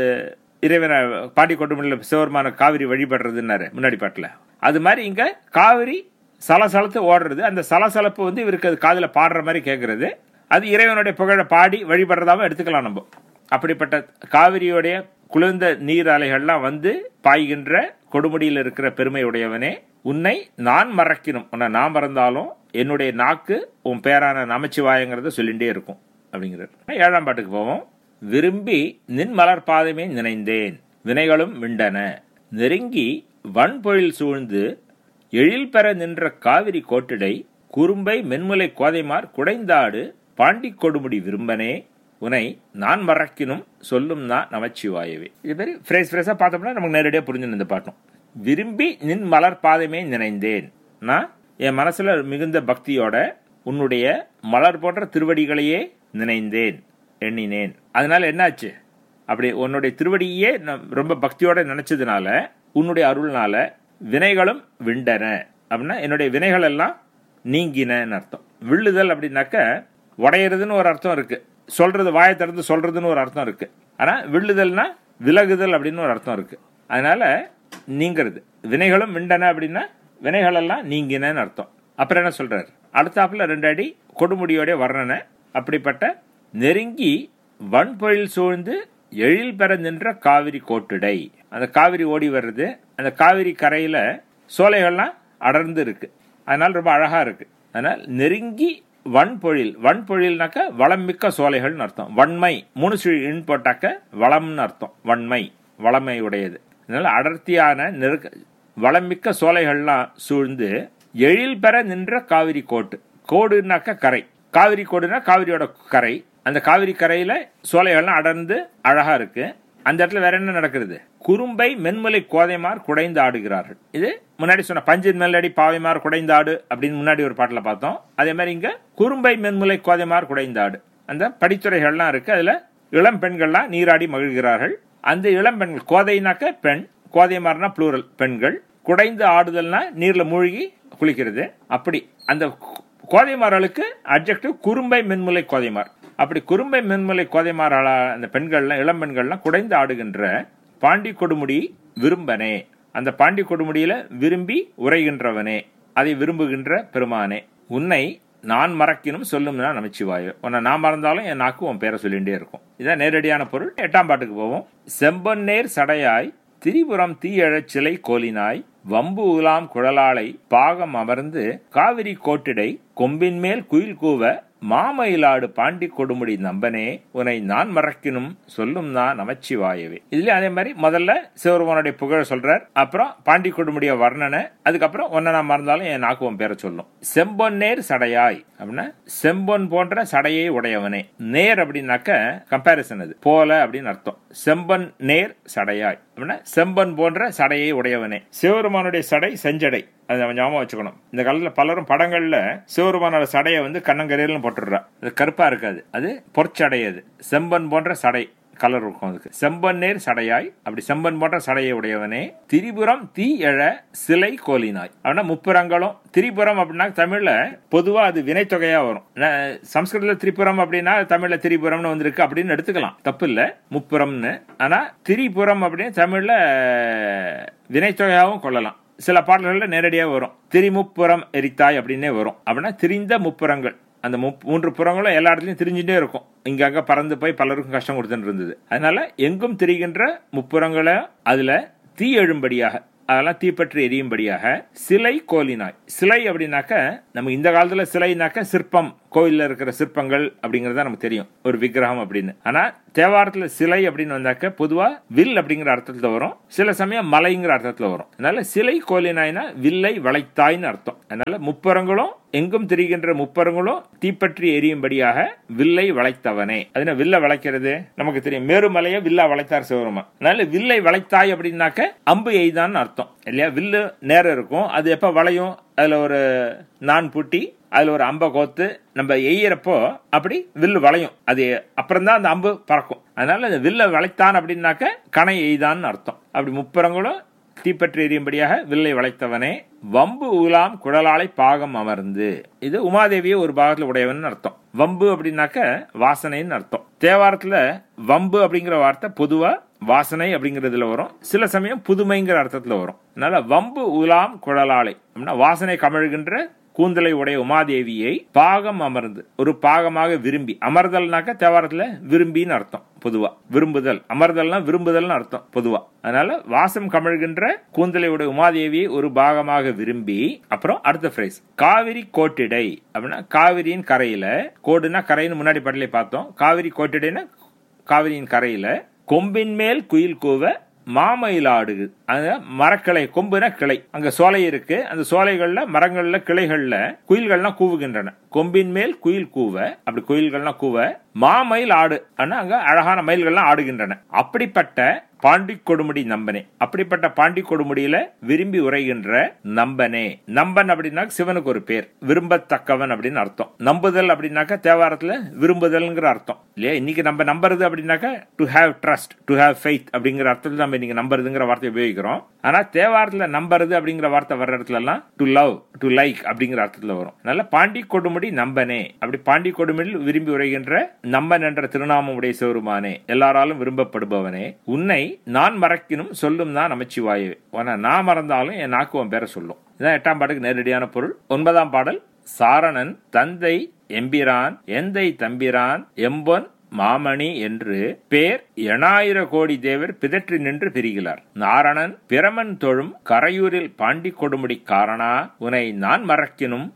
இறைவனை பாடி கொண்டு முடியல சிவபெருமான காவிரி வழிபடுறதுன்னாரு முன்னாடி பாட்டுல. அது மாதிரி இங்க காவிரி சலசலத்து ஓடுறது. அந்த சலசலப்பு வந்து இவருக்கு அது காதுல பாடுற மாதிரி கேட்கறது. அது இறைவனுடைய புகழ பாடி வழிபடுறதாவும் எடுத்துக்கலாம் நம்ம. அப்படிப்பட்ட காவிரியோடைய குளிர்ந்த நீர் அலைகள்லாம் வந்து பாய்கின்ற கொடுமுடியில் இருக்கிற பெருமை உடையவனே, உன்னை நான் மறக்கணும். உன்னை நான் மறந்தாலும் என்னுடைய நாக்கு உன் பேரான நமச்சிவாயங்கிறத சொல்லிட்டே இருக்கும் அப்படிங்கிறார். 7ஆம் பாட்டுக்கு போவோம். விரும்பி நின் மலர் பாதமே நினைந்தேன் வினைகளும் விண்டன நெருங்கி வன்பொழில் சூழ்ந்து எழில் பெற நின்ற காவிரி கோட்டிடை குறும்பை மென்முலை கோதைமார் குடைந்தாடு பாண்டி கொடுமுடி விரும்பனே உனை நான் மறக்கினும் சொல்லும் நான் நமச்சிவாயவே. இது மாதிரி ஃப்ரேஸா பார்த்தோம்னா நமக்கு நேரடியா புரிஞ்சு இந்த பாட்டும். விரும்பி நின் மலர் பாதமே நினைந்தேன், நான் என் மனசுல மிகுந்த பக்தியோட உன்னுடைய மலர் போன்ற திருவடிகளையே நினைந்தேன், எண்ணினேன். அதனால என்னாச்சு? அப்படி உன்னுடைய திருவடியே ரொம்ப பக்தியோட நினைச்சதுனால உன்னுடைய அருள்னால வினைகளும் விண்டன அப்படின்னா என்னுடைய வினைகள் எல்லாம் நீங்கினன்னு அர்த்தம். விழுதல் அப்படின்னாக்க உடையிறதுன்னு ஒரு அர்த்தம் இருக்கு, சொல்றது வாயை திறந்து சொல்றதுன்னு ஒரு அர்த்தம் இருக்கு. ஆனா விழுதல்னா விலகுதல் அப்படின்னு ஒரு அர்த்தம் இருக்கு. அதனால நீங்கிறது. வினைகளும் விண்டன அப்படின்னா வினைகள் எல்லாம் நீங்கினன்னு அர்த்தம். அப்புறம் என்ன சொல்றாரு? அடுத்தாப்புல 2 அடி கொடுமுடியோட வர்ணனை. அப்படிப்பட்ட நெருங்கி வன்பொழில் சூழ்ந்து எழில் பெற நின்ற காவிரி கோட்டிடை. அந்த காவிரி ஓடி வர்றது, அந்த காவிரி கரையில சோலைகள்லாம் அடர்ந்து இருக்கு, அதனால ரொம்ப அழகா இருக்கு. அதனால நெருங்கி வன்பொழில், வன்பொழில்னாக்க வளம் மிக்க சோலைகள்னு அர்த்தம். வன்மை 3 சுழி போட்டாக்க வளம்னு அர்த்தம். வன்மை வளமை உடையது. அதனால அடர்த்தியான வளமிக்க சோலைகள்லாம் சூழ்ந்து எழில் பெற நின்ற காவிரி கோட்டு. கோடுனாக்க கரை, காவிரி கோடுனா காவிரியோட கரை. அந்த காவிரி கரையில சோலைகள்லாம் அடர்ந்து அழகா இருக்கு. அந்த இடத்துல வேற என்ன நடக்கிறது? குறும்பை மென்முலை கோதைமார் குடைந்து ஆடுகிறார்கள். இது முன்னாடி சொன்ன பஞ்சின் மெல்லடி பாவைமார் குடைந்தாடு அப்படின்னு முன்னாடி ஒரு பாட்டுல பார்த்தோம். அதே மாதிரி இங்க குறும்பை மென்முலை கோதைமார் குடைந்தாடு, அந்த படித்துறைகள்லாம் இருக்கு. அதுல இளம் பெண்கள்லாம் நீராடி மகிழ்கிறார்கள். அந்த இளம் பெண்கள், கோதைனாக்க பெண், கோதைமார்னா ப்ளூரல் பெண்கள், குடைந்து ஆடுதல்னா நீர்ல மூழ்கி குளிக்கிறது. அப்படி அந்த கோதைமார்களுக்கு அட்ஜெக்டிவ் குறும்பை மென்முலை கோதைமார். அப்படி குறும்பை மென்முலை கோதைமார் அந்த பெண்கள்லாம் இளம் பெண்கள்லாம் குடைந்து ஆடுகின்ற பாண்டி கொடுமுடி விரும்பனே, அந்த பாண்டி கொடுமுடியில விரும்பி உரைகின்றவனே, அதை விரும்புகின்ற பெருமானே, உன்னை நான் மறக்கினும் சொல்லும்னா நமச்சிவாயு. உன்னை நான் மறந்தாலும் என் நாக்கு உன் பேரை சொல்லிட்டே இருக்கும். இதான் நேரடியான பொருள். 8ஆம் பாட்டுக்கு போவோம். செம்பொன்னேர் சடையாய் திரிபுரம் தீயழச் சிலை கோலினாய் வம்பு உலாம் குழலாளை பாகம் அமர்ந்து காவிரி கோட்டிடை கொம்பின் மேல் குயில் கூவ மாமயிலாடு பாண்டி கொடுமுடி நம்பனே, உன்னை நான் மறக்கினும் சொல்லும் நான் நமச்சிவாயவே. இதுல அதே மாதிரி முதல்ல சிவருமானுடைய புகழ சொல்றார், அப்புறம் பாண்டி கொடுமுடிய வர்ணனை, அதுக்கப்புறம் உன்னை நான் மறந்தாலும் என் நாக்கு உன் பேரை சொல்லும். செம்பொன்னேர் சடையாய் அப்படின்னா செம்பொன் போன்ற சடையை உடையவனே. நேர் அப்படின்னாக்க கம்பாரிசன், அது போல அப்படின்னு அர்த்தம். செம்பொன் நேர் சடையாய் அப்படின்னா செம்பொன் போன்ற சடையை உடையவனே. சிவருமானுடைய சடை செஞ்சடை, அதை ஞாபகம் வச்சுக்கணும். இந்த காலத்துல பலரும் படங்கள்ல சிவருமானோட சடையை கண்ணங்கரையிலும் போட்டுடுறா. அது கருப்பா இருக்காது, அது பொற்சடை. அது செம்பன் போன்ற சடை கலர் இருக்கும். அதுக்கு செம்பன் நேர் சடையாய், அப்படி செம்பன் போன்ற சடையை உடையவனே. திரிபுரம் தீ எழ சிலை கோலினாய் அப்படின்னா முப்புறங்களும். திரிபுரம் அப்படின்னா தமிழ்ல பொதுவா அது வினைத்தொகையா வரும். சம்ஸ்கிருதத்துல திரிபுரம் அப்படின்னா தமிழ்ல திரிபுரம்னு வந்திருக்கு அப்படின்னு எடுத்துக்கலாம், தப்பு இல்ல, முப்புறம்னு. ஆனா திரிபுரம் அப்படின்னு தமிழ்ல வினைத்தொகையாவும் கொள்ளலாம். சில பாடல்கள்ல நேரடியாக வரும், திரிமுப்புறம் எரித்தாய் அப்படின்னே வரும். அப்படின்னா திரிந்த முப்புறங்கள், அந்த 3 புறங்களும் எல்லா இடத்துலயும் திரிஞ்சுட்டே இருக்கும். இங்க அங்க பறந்து போய் பலருக்கும் கஷ்டம் கொடுத்துட்டு இருந்தது. அதனால எங்கும் திரிகின்ற முப்புறங்களை அதுல தீ எழும்படியாக, அதெல்லாம் தீப்பற்றி எரியும்படியாக சிலை கோலினாய். சிலை அப்படின்னாக்க நமக்கு இந்த காலத்துல சிலைனாக்க சிற்பம், கோயில்ல இருக்கிற சிற்பங்கள் அப்படிங்கறத நமக்கு தெரியும், ஒரு விக்கிரகம் அப்படின்னு. ஆனா தேவாரத்துல சிலை அப்படின்னு வந்தாக்க பொதுவா வில் அப்படிங்கிற அர்த்தத்துல வரும், சில சமயம் மலைங்கிற அர்த்தத்துல வரும். அதனால சிலை கோலினாய்னா வில்லை வளைத்தாய்னு அர்த்தம். அதனால முப்புறங்களும் எங்கும் திரிகின்ற முப்பரங்களும் தீப்பற்றி எரியும்படியாக வில்லை வளைத்தவனே. அதனால வில்ல வளைக்கிறது நமக்கு தெரியும், மேருமலையை வில்லா வளைத்தார் சிவருமான். அதனால வில்லை வளைத்தாய் அப்படின்னாக்க அம்பு எய்தான்னு அர்த்தம் இல்லையா. வில்லு நேரம் இருக்கும், அது எப்ப வளையும், அதுல ஒரு நான் பூட்டி அதுல ஒரு அம்பை கோத்து நம்ம எய்யறப்போ அப்படி வில்லு வளையும், அது அப்புறம் தான் அந்த அம்பு பறக்கும். அதனால அந்த வில்ல வளைத்தான் அப்படின்னாக்க கணை எய்தான்னு அர்த்தம். அப்படி முப்பரங்களும் தீப்பற்றி எரியும்படியாக வில்லை வளைத்தவனே. வம்பு உலாம் குழலாளை பாகம் அமர்ந்து, இது உமாதேவியை ஒரு பாகத்துல உடையவன் அர்த்தம். வம்பு அப்படின்னாக்க வாசனைன்னு அர்த்தம். தேவாரத்துல வம்பு அப்படிங்கிற வார்த்தை பொதுவா வாசனை அப்படிங்கறதுல வரும், சில சமயம் புதுமைங்கிற அர்த்தத்துல வரும். அதனால வம்பு உலாம் குழலாளை அப்படின்னா வாசனை கமழ்கின்ற கூந்தலை உடைய உமாதேவியை பாகம் அமர்ந்து, ஒரு பாகமாக விரும்பி. அமர்தல்னாக்க தேவாரத்துல விரும்பின்னு அர்த்தம் பொதுவா, விரும்புதல். அமர்தல்னா விரும்புதல்னு அர்த்தம் பொதுவா. அதனால வாசம் கமழ்கின்ற கூந்தலை உடைய உமாதேவியை ஒரு பாகமாக விரும்பி. அப்புறம் அடுத்த பிரைஸ் காவிரி கோட்டிடை அப்படின்னா காவிரியின் கரையில, கோடுனா கரைன்னு முன்னாடி பாட்டிலே பார்த்தோம், காவிரி கோட்டிடைன்னா காவிரியின் கரையில கொம்பின் மேல் குயில் கூவ மாமயிலாடு, மரக்கிளை, கொம்புனா கிளை, அங்க சோலை இருக்கு, அந்த சோலைகள்ல மரங்கள்ல கிளைகள்ல குயில்கள்லாம் கூவுகின்றன. கொம்பின் மேல் குயில் கூவ, அப்படி குயில்கள்லாம் கூவ மாமயில் ஆடு, அங்க அழகான மயில்கள்லாம் ஆடுகின்றன. அப்படிப்பட்ட பாண்டி கொடுமுடி நம்பனே, அப்படிப்பட்ட பாண்டி கொடுமுடியில விரும்பி உரைகின்ற நம்பனே. நம்பன் அப்படின்னா சிவனுக்கு ஒரு பேர், விரும்பத்தக்கவன் அப்படின்னு அர்த்தம். நம்புதல் அப்படின்னாக்க தேவாரத்துல விரும்புதல்ங்கிற அர்த்தம் இல்லையா. இன்னைக்கு நம்ம நம்புறது அப்படின்னாக்க to have trust, to have faith அப்படிங்கிற அர்த்தத்தில் நம்ம இன்னைக்கு நம்புறதுங்கிற வார்த்தை உபயோகிக்கிறோம். ஆனா தேவாரத்துல நம்புறது அப்படிங்கிற வார்த்தை வர்ற இடத்துல எல்லாம் டு லவ், டு லைக் அப்படிங்கிற அர்த்தத்துல வரும். அதனால பாண்டி கொடுமுடி நம்பனே, அப்படி பாண்டி கொடுமுடியில் விரும்பி உரைகின்ற நம்பன் என்ற திருநாமம் உடைய சிவருமானே, எல்லாராலும் விரும்பப்படுபவனே. உன்னை நான் மறக்கினும் சொல்லும் தான் நமச்சிவாயே, நான் மறந்தாலும் என் நாக்கு உன் பேரை சொல்லும். இதான் 8ஆம் பாட்டுக்கு நேரடியான பொருள். 9ஆம் பாடல் சாரணன் தந்தை எம்பிரான் எந்தை தம்பிரான் எம்பொன் மாமணி என்று பேர் 8000 கோடி தேவர் பிதற்றி நின்று பிரிகிறார். நாரணன் பிரமன் தொழும் கரையூரில் பாண்டி கொடுமுடி காரணா, உன்னை நான் மறக்கினும்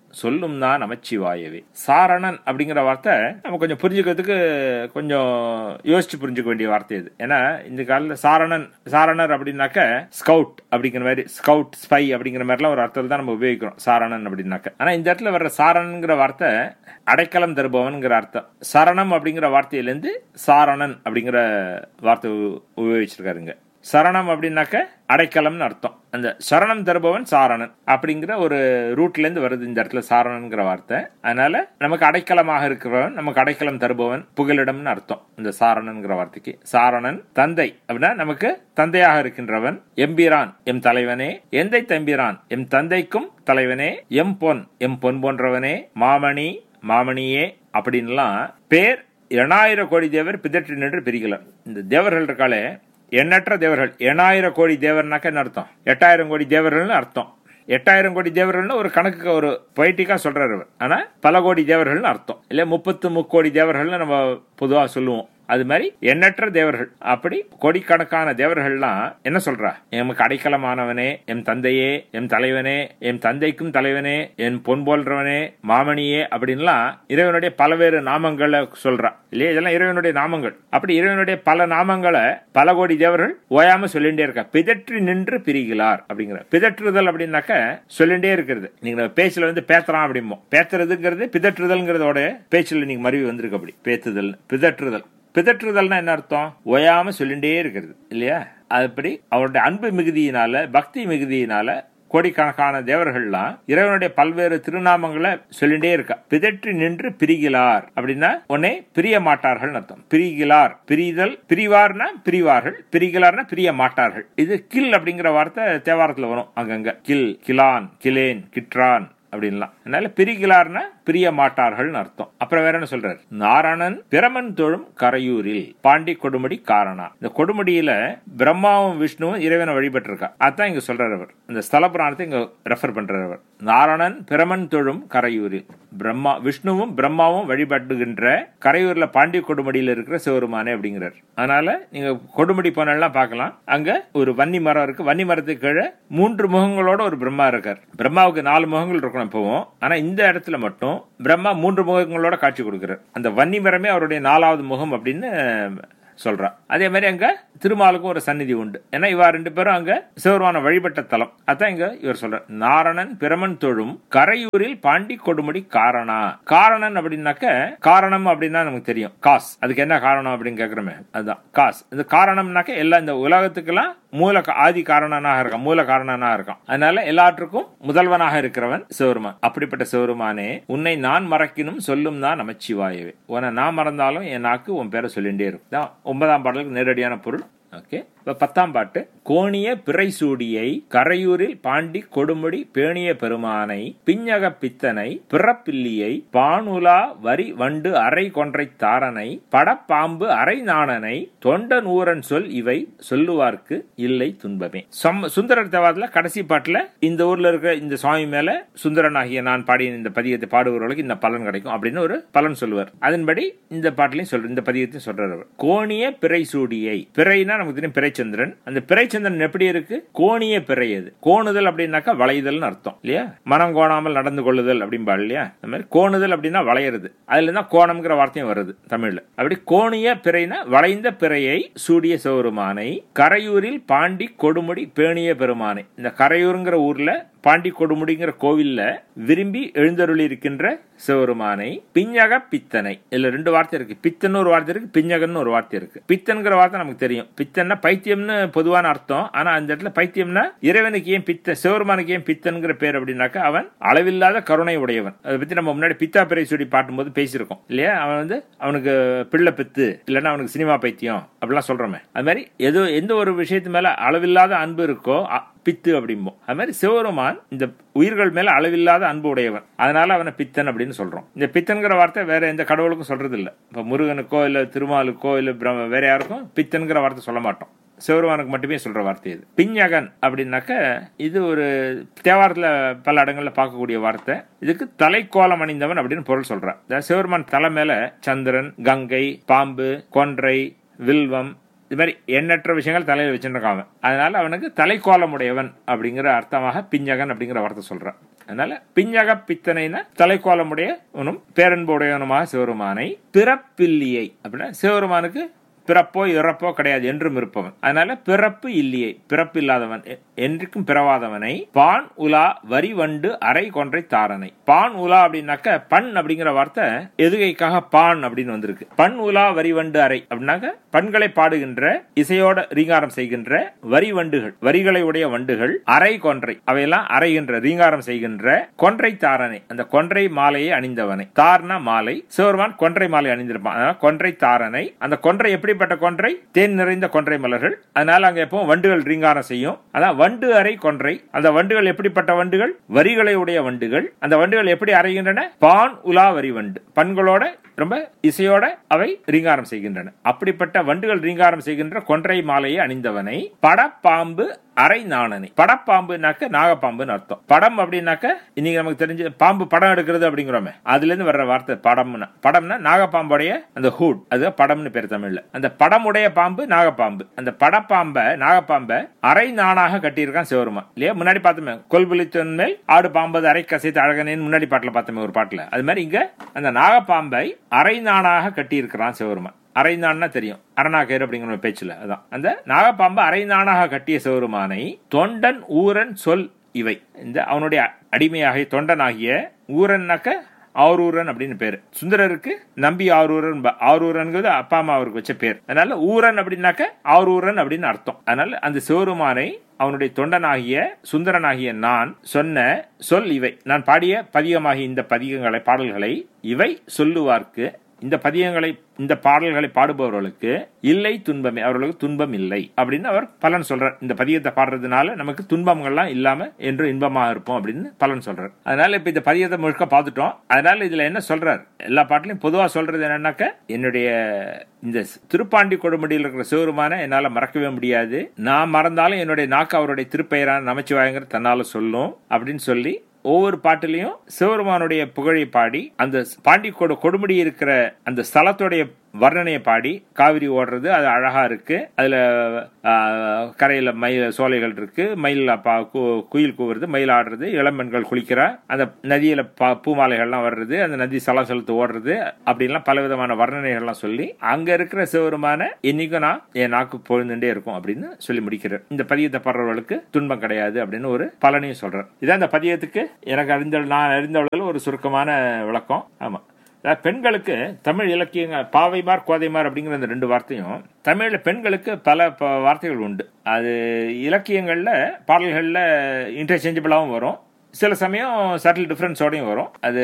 சொல்லும் தான் நமச்சிவாயவே. சாரணன் அப்படிங்கிற வார்த்தை நம்ம கொஞ்சம் புரிஞ்சுக்கிறதுக்கு கொஞ்சம் யோசிச்சு புரிஞ்சுக்க வேண்டிய வார்த்தை இது. ஏன்னா இந்த காலத்துல சாரணர் அப்படின்னாக்க ஸ்கவுட் அப்படிங்கிற மாதிரி, ஸ்கவுட் ஸ்பை அப்படிங்கிற மாதிரிலாம் ஒரு அர்த்தத்தில் தான் நம்ம உபயோகிக்கிறோம் சாரணன் அப்படின்னாக்க. ஆனா இந்த இடத்துல வர்ற சாரணன்கிற வார்த்தை அடைக்கலம் தருபவன்கிற அர்த்தம். சரணம் அப்படிங்கிற வார்த்தையிலிருந்து சாரணன் அப்படிங்கிற வார்த்தை உபயோகிச்சிருக்காருங்க. சரணம் அப்படின்னாக்க அடைக்கலம்னு அர்த்தம். அந்த சரணம் தருபவன் சாரணன் அப்படிங்கிற ஒரு ரூட்ல இருந்து வருது இந்த இடத்துல சாரணன்கிற வார்த்தை. அதனால நமக்கு அடைக்கலமாக இருக்கிறவன், நமக்கு அடைக்கலம் தருபவன், புகலிடம்னு அர்த்தம் இந்த சாரணன்கிற வார்த்தைக்கு. சாரணன் தந்தை அப்படின்னா நமக்கு தந்தையாக இருக்கின்றவன். எம்பிரான் எம் தலைவனே, எந்தை தம்பிரான் எம் தந்தைக்கும் தலைவனே, எம் பொன் போன்றவனே, மாமணி மாமணியே அப்படின்லாம் பேர் 8000 கோடி தேவர் பிதற்றி நின்று பிரிக்கலாம். இந்த தேவர்கள் இருக்காளே, எண்ணற்ற தேவர்கள், 8000 கோடி தேவர்னாக்க என்ன அர்த்தம்? 8000 கோடி தேவர்கள்னு அர்த்தம். 8000 கோடி தேவர்கள்னு ஒரு கணக்குக்கு ஒரு பொய்டிக்கா சொல்றாரு. ஆனா பல கோடி தேவர்கள்னு அர்த்தம் இல்ல, 33 கோடி தேவர்கள்னு நம்ம பொதுவா சொல்லுவோம். அது மாதிரி எண்ணற்ற தேவர்கள், அப்படி கோடிக்கணக்கான தேவர்கள்லாம் என்ன சொல்றா? எமக்கு அடைக்கலமானவனே, எம் தந்தையே, எம் தலைவனே, எம் தந்தைக்கும் தலைவனே, என் பொன் போன்றவனே, மாமணியே அப்படின்லாம் இறைவனுடைய பல்வேறு நாமங்களை சொல்றா இல்லையா? இதெல்லாம் இறைவனுடைய நாமங்கள். அப்படி இறைவனுடைய பல நாமங்களை பல கோடி தேவர்கள் ஓயாம சொல்லிட்டே இருக்கா. பிதற்றி நின்று பிரிகிறார் அப்படிங்கிற. பிதற்றுதல் அப்படின்னாக்க சொல்லிட்டே இருக்கிறது. நீங்க பேச்சுல வந்து பேத்துறான் அப்படிமோ, பேத்துறதுங்கிறது பிதற்றுதல்ங்கிறதோட பேச்சுல நீங்க மருவி வந்திருக்கு. அப்படி பேத்துதல், பிதற்றுதல். பிதற்றுதல்னா என்ன அர்த்தம்? ஓயாம சொல்லிட்டே இருக்கிறது இல்லையா? அதுபடி அவருடைய அன்பு மிகுதியினால, பக்தி மிகுதியினால கோடிக்கணக்கான தேவர்கள்லாம் இறைவனுடைய பல்வேறு திருநாமங்களை சொல்லிட்டே இருக்கா. பிதற்றி நின்று பிரிகிறார் அப்படின்னா உடனே பிரிய மாட்டார்கள் அர்த்தம். பிரிகிறார், பிரிதல், பிரிவார்னா பிரிவார்கள், பிரிகிறார்னா பிரிய மாட்டார்கள். இது கில் அப்படிங்கிற வார்த்தை தேவாரத்துல வரும் அங்கங்க. கில், கிலான், கிலேன், கிட்ரான் அப்படின்லாம். அதனால பிரிகிறார்னா பிரிய மாட்டார்கள் அர்த்தம். அப்புறம் வேற என்ன சொல்றாரு? நாரணன் பிரமன் தொழும் கரையூரில் பாண்டி கொடுமுடி காரணா. இந்த கொடுமுடியில பிரம்மாவும் விஷ்ணுவும் இறைவனை வழிபட்டு இருக்கா. அதான் இங்க சொல்றாரு அவர். இந்த ஸ்தல புராணத்தை இங்க ரெஃபர் பண்றாரு அவர். நாரணன் பிரமன் தொழும் கரையூரில், விஷ்ணுவும் பிரம்மாவும் வழிபட்டுகின்ற கரையூர்ல பாண்டி கொடுமுடியில இருக்கிற சிவருமானே அப்படிங்கிறார். அதனால நீங்க கொடுமுடி போனெல்லாம் பார்க்கலாம். அங்க ஒரு வன்னி மரம் இருக்கு. வன்னி மரத்துக்கு கீழே 3 முகங்களோட ஒரு பிரம்மா இருக்கார். பிரம்மாவுக்கு 4 முகங்கள் இருக்கணும் எப்பவும். ஆனா இந்த இடத்துல மட்டும் பிரம்மா 3 முகங்களோட காட்சி கொடுக்கிறார். அந்த வன்னி மரமே அவருடைய 4வது முகம் அப்படின்னு சொல்றா. அதே மாதிரி அங்க திருமாலுக்கும் ஒரு சந்நிதி உண்டு. ஏன்னா இவா 2 பேரும் அங்க சிவருமான வழிபட்ட தலம். அதான் இங்க இவர் சொல்ற. நாரணன் பிரமன் தொழும் கரையூரில் பாண்டி கொடுமுடி காரணா. காரணன் அப்படின்னாக்க, காரணம் அப்படின்னா நமக்கு தெரியும் காஸ். அதுக்கு என்ன காரணம் அப்படின்னு கேக்குறமே, அதுதான் காஸ். இந்த காரணம்னாக்க எல்லாம் இந்த உலகத்துக்கெல்லாம் ஆதி காரணனாக இருக்கான், மூல காரணனாக இருக்கான். அதனால எல்லாற்றுக்கும் முதல்வனாக இருக்கிறவன் சிவருமான். அப்படிப்பட்ட சிவருமானே, உன்னை நான் மறக்கினும் சொல்லும் தான் நமச்சிவாயவே. உன்னை நான் மறந்தாலும் என் நாக்கு உன் பேரை சொல்லிட்டே இருக்கும். 9ஆம் பாடலுக்கு நேரடியான பொருள். ஓகே. இப்ப 10ஆம் பாட்டு. கோணிய பிறை சூடியை கரையூரில் பாண்டி கொடுமுடி பேணிய பெருமானை, பிஞ்சக பித்தனை, பிறப்பில்லியை, பானுலா வரி வண்டு அரை கொன்றை தாரனை, படப்பாம்பு அரை நாணனை, தொண்டன் ஊரன் சொல் இவை சொல்லுவார்க்கு இல்லை துன்பமே. சுந்தரர் தேவாரத்துல கடைசி பாட்டுல இந்த ஊர்ல இருக்கிற இந்த சுவாமி மேல சுந்தரன் ஆகிய நான் பாடிய இந்த பதிகத்தை பாடுபவர்களுக்கு இந்த பலன் கிடைக்கும் அப்படின்னு ஒரு பலன் சொல்லுவார். அதன்படி இந்த பாட்டிலையும் சொல்ற, இந்த பதிகத்தையும் சொல்றாரு. கோணிய பிறை சூடியை, பிறைனா நமக்கு தெரியும் பிறைச்சந்திரன். அந்த பிறைச்சந்திரன் எப்படி இருக்கு? கோணிய பிறை. அது கோணுதல் அப்படின்னாக்கா வளைதல் அர்த்தம் இல்லையா? மனம் கோணாமல் நடந்து கொள்ளுதல் அப்படின்பா இல்லையா? அந்த மாதிரி கோணுதல் அப்படின்னா வளையிறது. அதுல இருந்தா கோணம்ங்கிற வார்த்தையும் வருது தமிழ்ல. அப்படி கோணிய பிறைனா வளைந்த பிறையை சூடிய சிவருமானை, கரையூரில் பாண்டி கொடுமுடி பேணிய பெருமானை. இந்த கரையூருங்கிற ஊர்ல பாண்டி கொடுமுடிங்கிற கோவில்ல விரும்பி எழுந்தருளி இருக்கின்ற சிவருமானை, பிஞ்சக பித்தனை. இதுல 2 வார்த்தை இருக்கு. பித்தன் ஒரு வார்த்தை இருக்கு, பிஞ்சகன்னு ஒரு வார்த்தை இருக்கு. பித்தன்கிற வார்த்தை நமக்கு தெரியும். பித்தன்னா பைத்தியம்னு பொதுவான அர்த்தம். ஆனா அந்த இடத்துல பைத்தியம்னா இறைவனுக்கு ஏன் பித்த, சிவருமானுக்கு ஏன் பித்தன்கிற பேர் அப்படின்னாக்கா அவன் அளவில்லாத கருணை உடையவன். அதை பத்தி நம்ம முன்னாடி பித்தா பிறை சூடி பாட்டும் போது பேசியிருக்கோம் இல்லையா? அவன் வந்து அவனுக்கு பிள்ளை பித்து, இல்லைன்னா அவனுக்கு சினிமா பைத்தியம் அப்படிலாம் சொல்றோமே. அது மாதிரி எந்த ஒரு விஷயத்து மேல அளவில்லாத அன்பு இருக்கோ பித்து அப்படிம்போம். அது மாதிரி சிவருமான் இந்த உயிர்கள் மேல அளவில்லாத அன்பு உடையவன். அதனால அவனை பித்தன் அப்படின்னு சொல்றோம். இந்த பித்தன்கிற வார்த்தை வேற எந்த கடவுளுக்கும் சொல்றது இல்ல. இப்ப முருகனுக்கோ இல்ல திருமாலுக்கோ இல்ல வேற யாருக்கும் பித்தன்கிற வார்த்தை சொல்ல மாட்டோம். சிவருமானுக்கு மட்டுமே சொல்ற வார்த்தை இது. பிஞ்சகன் அப்படின்னாக்க இது ஒரு தேவாரத்துல பல இடங்கள்ல பார்க்கக்கூடிய வார்த்தை. இதுக்கு தலைக்கோலம் அணிந்தவன் அப்படின்னு பொருள் சொல்றான். சிவருமான் தலை மேல சந்திரன், கங்கை, பாம்பு, கொன்றை, வில்வம், இது மாதிரி எண்ணற்ற விஷயங்கள் தலையில் வச்சுருக்காங்க. அதனால அவனுக்கு தலைக்கோலம் உடையவன் அப்படிங்கிற அர்த்தமாக பிஞ்சகன் அப்படிங்கிற வார்த்தை சொல்றான். அதனால பிஞ்சக பித்தனைனா தலைக்கோலமுடைய பேரன்புடையவனுமாக சிவருமானை பிறப்பில்லியை அப்படின்னா சிவருமானுக்கு பிறப்போ இறப்போ கிடையாது, என்றும் இருப்பவன். அதனால பிறப்பு இல்லையே, பிறப்பு இல்லாதவன், என்றைக்கும் பிறவாதவனை பான் உலா வரி வண்டு அரை கொன்றை தாரனை. பான் உலா அப்படின்னாக்க பண் அப்படிங்கிற வார்த்தை எதுகைக்காக பான் அப்படின்னு வந்திருக்கு. பண் உலா வரி வண்டு அரை அப்படின்னாக்க பண்களை பாடுகின்ற இசையோட ரீங்காரம் செய்கின்ற வரி வண்டுகள், வரிகளை உடைய வண்டுகள், அரை கொன்றை அவையெல்லாம் அரைகின்ற ரீங்காரம் செய்கின்ற கொன்றை தாரனை, அந்த கொன்றை மாலையை அணிந்தவனை. தார்னா மாலை, சிவருமான் கொன்றை மாலை அணிந்திருப்பான். அதனால கொன்றை தாரனை. அந்த கொன்றை எப்படி கொன்றை? தேன் நிறைந்த கொன்றை மலர்கள். அதனால அங்க எப்பவும் வண்டுகள் ரீங்காரம் செய்யும். அதான் வண்டு அறை கொன்றை. அந்த வண்டுகள் எப்படிப்பட்ட வண்டுகள்? வரிகளை உடைய வண்டுகள். அந்த வண்டுகள் எப்படி அறைகின்றன? பான் உலா வரி வண்டு, பண்களோட ரொம்ப இசையோட அவை ரீங்காரம் செய்கின்றன. அப்படிப்பட்ட வண்டுகள் ரீங்காரம் செய்கின்ற கொன்றை மாலையை அணிந்தவனை படப்பாம்பு அரை நாணனை. படப்பாம்புனாக்க நாகப்பாம்புன்னு அர்த்தம். படம் அப்படின்னாக்க இன்னைக்கு நமக்கு தெரிஞ்ச பாம்பு படம் எடுக்கிறது அப்படிங்கிறோமே, அதுல இருந்து வர்ற வார்த்தை படம்னா. படம்னா நாகப்பாம்புடைய அந்த ஹூட், அது படம்னு பேர் தமிழ்ல. அந்த படமுடைய பாம்பு நாகப்பாம்பு. அந்த படப்பாம்பை நாகப்பாம்பை அரை நாணாக கட்டியிருக்கான் சிவருமான் இல்லையா? முன்னாடி பார்த்தோமே, கொல்புலித்தன் மேல் ஆடு பாம்பது அரை கசைத்து அழகனேன்னு முன்னாடி பாட்டுல பார்த்தோமே ஒரு பாட்டுல. அது மாதிரி இங்க அந்த நாகப்பாம்பை அரை நாணாக கட்டி இருக்கிறான் சிவருமான். அரைநான்னா தெரியும், அரணாக்கயிறு அப்படிங்கிற பேச்சுல. அதான் அந்த நாகப்பாம்பு அரைநானாக கட்டிய சிவருமானை தொண்டன் ஊரன் சொல் இவை. இந்த அவனுடைய அடிமையாக தொண்டனாகிய ஊரன்னாக்க ஆரூரன் அப்படின்னு பேரு. சுந்தரருக்கு நம்பி ஆரூரன், ஆரூரன்கிறது அப்பா அம்மா அவருக்கு வச்ச பேர். அதனால ஊரன் அப்படின்னாக்க ஆரூரன் அப்படின்னு அர்த்தம். அதனால அந்த சிவருமானை அவனுடைய தொண்டனாகிய சுந்தரனாகிய நான் சொன்ன சொல் இவை. நான் பாடிய பதிகமாகிய இந்த பதிகங்களை, பாடல்களை இவை சொல்லுவார்க்கு, இந்த பதிகங்களை, இந்த பாடல்களை பாடுபவர்களுக்கு இல்லை துன்பமே, அவர்களுக்கு துன்பம் இல்லை அப்படின்னு அவர் பலன் சொல்றார். இந்த பதிகத்தை பாடுறதுனால நமக்கு துன்பங்கள்லாம் இல்லாம என்று இன்பமாக இருப்போம் அப்படின்னு பலன் சொல்றார். அதனால இப்ப இந்த பதிகத்தை முழுக்க பார்த்துட்டோம். அதனால இதுல என்ன சொல்றார்? எல்லா பாட்டிலையும் பொதுவா சொல்றது என்னன்னாக்க, என்னுடைய இந்த திருப்பாண்டி கொடுமுடியில் இருக்கிற சிவருமான என்னால மறக்கவே முடியாது. நான் மறந்தாலும் என்னுடைய நாக்கு அவருடைய திருப்பெயரான நமச்சிவாயங்கிற தன்னால சொல்லும் அப்படின்னு சொல்லி ஒவ்வொரு பாட்டிலையும் சிவருமானுடைய புகழை பாடி, அந்த பாண்டிக்கோடு கொடுமுடி இருக்கிற அந்த ஸ்தலத்துடைய வர்ணனையை பாடி, காவிரி ஓடுறது அது அழகா இருக்கு, அதுல கரையில மயில் சோலைகள் இருக்கு, மயில் குயில் கூவுறது, மயில் ஆடுறது, இளம்பெண்கள் குளிக்கிறா, அந்த நதியில பூமாலைகள்லாம் வர்றது, அந்த நதி சலசலத்து ஓடுறது, அப்படின்லாம் பல விதமான வர்ணனைகள்லாம் சொல்லி அங்க இருக்கிற சிவருமான இன்னைக்கும் நான் என் நாக்கு பொழுதுண்டே இருக்கும் அப்படின்னு சொல்லி முடிக்கிறார். இந்த பதியத்தை பாடுறவர்களுக்கு துன்பம் கிடையாது அப்படின்னு ஒரு பலனையும் சொல்றார். இதான் இந்த பதியத்துக்கு எனக்கு நான் அறிந்தவர்கள் ஒரு சுருக்கமான விளக்கம். ஆமா, பெண்களுக்கு தமிழ் இலக்கியங்கள் பாவைமார் கோதைமார் அப்படிங்கிற அந்த ரெண்டு வார்த்தையும் தமிழ்ல பெண்களுக்கு பல வார்த்தைகள் உண்டு. அது இலக்கியங்கள்ல பாடல்கள்ல இன்டர்சேஞ்சபிளாகவும் வரும், சில சமயம் சட்டில் டிஃபரன்ஸோடையும் வரும். அது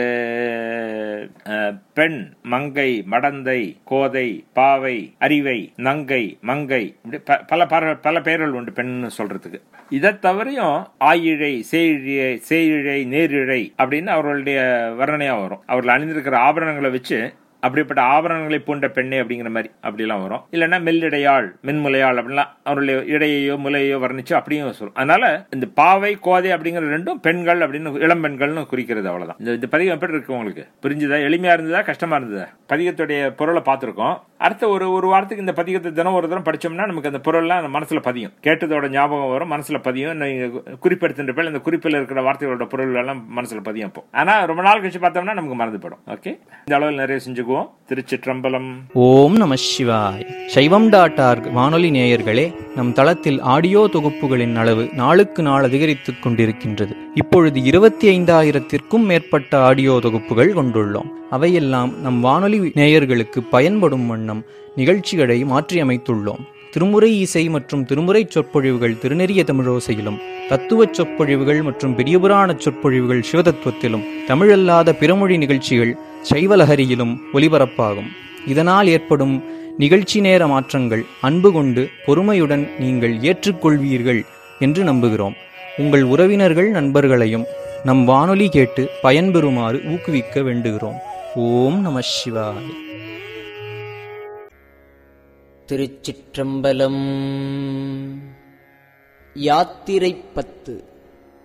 பெண், மங்கை, மடந்தை, கோதை, பாவை, அறிவை, நங்கை, மங்கை, பல பெயர்கள் உண்டு பெண் சொல்றதுக்கு. இதை தவிரையும் ஆயிழை, சேயிழை, நேரிழை அப்படின்னு அவர்களுடைய வர்ணனையா வரும். அவர்கள் அணிந்திருக்கிற ஆபரணங்களை வச்சு அப்படிப்பட்ட ஆபரணங்களை பூண்ட பெண்ணே அப்படிங்கிற மாதிரி அப்படிலாம் வரும். இல்லைன்னா மெல்லிடையாள், மென்முலையாள் அப்படின்லாம் அவருடைய இடையையோ முலையோ வர்ணிச்சு அப்படியும் சொல்லும். அதனால இந்த பாவை, கோதை அப்படிங்கிற ரெண்டும் பெண்கள் அப்படின்னு, இளம் பெண்கள்னு குறிக்கிறது. அவ்வளவுதான். இந்த பதிகம் எப்படி இருக்கு உங்களுக்கு? புரிஞ்சுதா? எளிமையா இருந்ததா, கஷ்டமா இருந்ததா? பதிகத்துடைய பொருளை பார்த்திருக்கோம். அடுத்த ஒரு வாரத்துக்கு இந்த பதிகத்தை தினம் ஒரு தரம் படிச்சோம்னா நமக்கு அந்த பொருள்லாம் மனசுல பதியும், கேட்டதோட ஞாபகம் வரும், மனசுல பதியும். குறிப்பெடுத்துட்டு அந்த குறிப்பில் இருக்கிற வார்த்தைகளோட பொருள் எல்லாம் மனசுல பதியும். ஆனா ரொம்ப நாள் கழிச்சு பார்த்தோம்னா நமக்கு மறந்து போடும். ஓகே, இந்த அளவில் நிறைய செஞ்சுக்குவோம். திருச்சிற்றம்பலம். ஓம் நம சிவாய். சைவம்.org வானொலி நேயர்களே, நம் தளத்தில் ஆடியோ தொகுப்புகளின் அளவு நாளுக்கு நாள் அதிகரித்துக் கொண்டிருக்கின்றது. இப்பொழுது 25,000-க்கும் மேற்பட்ட ஆடியோ தொகுப்புகள் கொண்டுள்ளோம். அவையெல்லாம் நம் வானொலி நேயர்களுக்கு பயன்படும் வண்ணம் நிகழ்ச்சிகளை மாற்றியமைத்துள்ளோம். திருமுறை இசை மற்றும் திருமுறை சொற்பொழிவுகள் திருநெறிய தமிழோசையிலும், தத்துவ சொற்பொழிவுகள் மற்றும் பெரியபுராண சொற்பொழிவுகள் சிவதத்துவத்திலும், தமிழல்லாத பிறமொழி நிகழ்ச்சிகள் சைவலஹரியிலும் ஒலிபரப்பாகும். இதனால் ஏற்படும் நிகழ்ச்சி நேர மாற்றங்கள் அன்பு கொண்டு பொறுமையுடன் நீங்கள் ஏற்றுக்கொள்வீர்கள் என்று நம்புகிறோம். உங்கள் உறவினர்கள் நண்பர்களையும் நம் வானொலி கேட்டு பயன்பெறுமாறு ஊக்குவிக்க வேண்டுகிறோம். ஓம் நம சிவாய். திருச்சிற்றம்பலம். யாத்திரை 10.